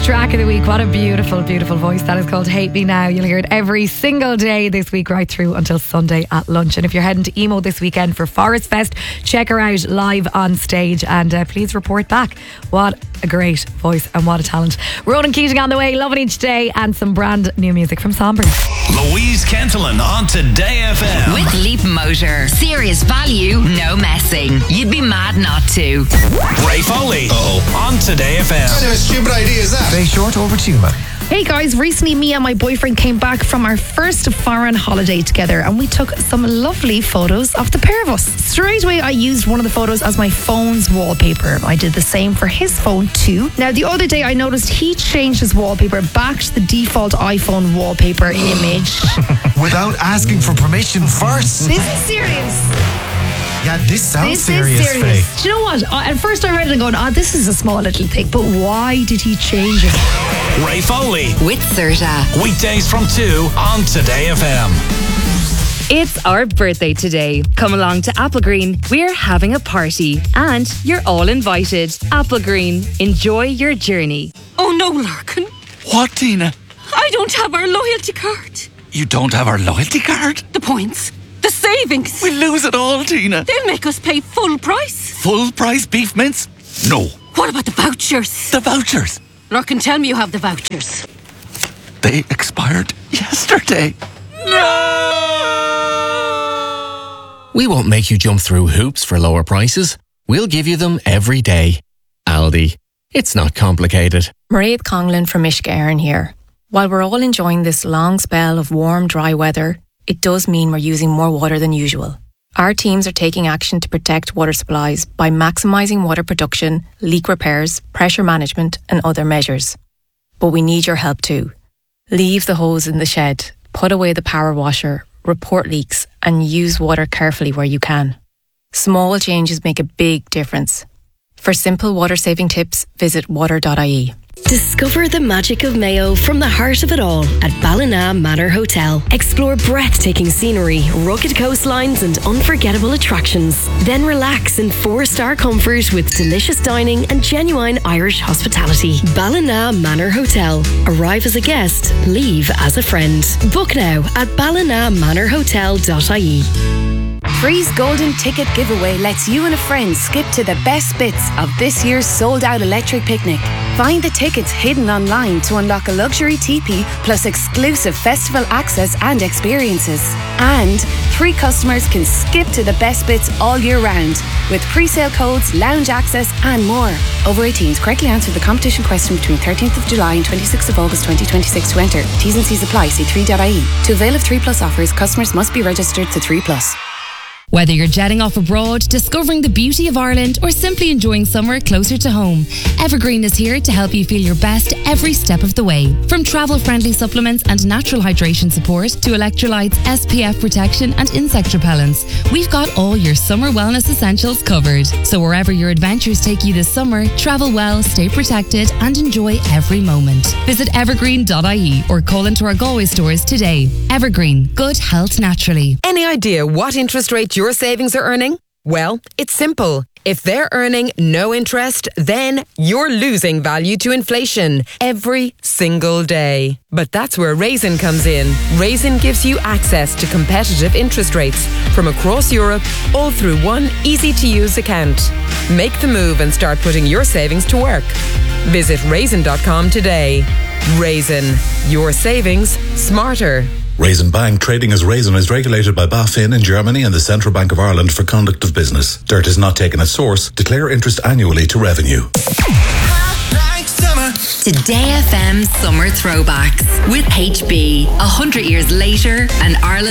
track of the week. What a beautiful, beautiful voice. That is called Hate Me Now. You'll hear it every single day this week right through until Sunday at lunch. And if you're heading to Emo this weekend for Forest Fest, check her out live on stage and please report back. What a great voice and what a talent. Ronan Keating on the way, loving each day, and some brand new music from Somber. Louise Kentelin on Today FM. With Leap Motor. Serious value, no messing. You'd be mad not to. Ray Foley on Today FM. What kind of a stupid idea is that? Very short, over to you, man. Hey guys, recently me and my boyfriend came back from our first foreign holiday together and we took some lovely photos of the pair of us. Straight away I used one of the photos as my phone's wallpaper. I did the same for his phone too. Now the other day I noticed he changed his wallpaper back to the default iPhone wallpaper image. Without asking for permission first. This is serious. Yeah, this sounds serious, Faye. Do you know what? At first I read it and going, this is a small little thing, but why did he change it? Ray Foley. With Serta. Weekdays from 2 on Today FM. It's our birthday today. Come along to Applegreen. We're having a party and you're all invited. Applegreen, enjoy your journey. Oh no, Larkin. What, Tina? I don't have our loyalty card. You don't have our loyalty card? The points. The savings. We'll lose it all, Tina. They'll make us pay full price. Full price beef mince? No. What about the vouchers? The vouchers? Larkin, tell me you have the vouchers. They expired yesterday. We won't make you jump through hoops for lower prices. We'll give you them every day. Aldi. It's not complicated. Mairead Conlon from Uisce Éireann here. While we're all enjoying this long spell of warm, dry weather, it does mean we're using more water than usual. Our teams are taking action to protect water supplies by maximising water production, leak repairs, pressure management and other measures. But we need your help too. Leave the hose in the shed, put away the power washer, report leaks and use water carefully where you can. Small changes make a big difference. For simple water saving tips, visit water.ie. Discover the magic of Mayo from the heart of it all at Ballina Manor Hotel. Explore breathtaking scenery, rugged coastlines and unforgettable attractions. Then relax in 4-star comfort with delicious dining and genuine Irish hospitality. Ballina Manor Hotel. Arrive as a guest, leave as a friend. Book now at ballinamanorhotel.ie. Free's Golden Ticket Giveaway lets you and a friend skip to the best bits of this year's sold-out electric picnic. Find the tickets hidden online to unlock a luxury teepee plus exclusive festival access and experiences. And 3 customers can skip to the best bits all year round with pre-sale codes, lounge access and more. Over 18s, correctly answer the competition question between 13th of July and 26th of August 2026 to enter. T's and C's apply. See 3.ie. To avail of 3 Plus offers, customers must be registered to 3 Plus. Whether you're jetting off abroad, discovering the beauty of Ireland, or simply enjoying summer closer to home, Evergreen is here to help you feel your best every step of the way. From travel-friendly supplements and natural hydration support to electrolytes, SPF protection and insect repellents, we've got all your summer wellness essentials covered. So wherever your adventures take you this summer, travel well, stay protected and enjoy every moment. Visit evergreen.ie or call into our Galway stores today. Evergreen, good health naturally. Any idea what interest rate your savings are earning? Well, it's simple. If they're earning no interest, then you're losing value to inflation every single day. But that's where Raisin comes in. Raisin gives you access to competitive interest rates from across Europe, all through one easy-to-use account. Make the move and start putting your savings to work. Visit raisin.com today. Raisin, your savings smarter. Raisin Bank, trading as Raisin, is regulated by BaFin in Germany and the Central Bank of Ireland for conduct of business. Dirt is not taken at source. Declare interest annually to revenue. Today FM Summer Throwbacks with HB. 100 years later and Ireland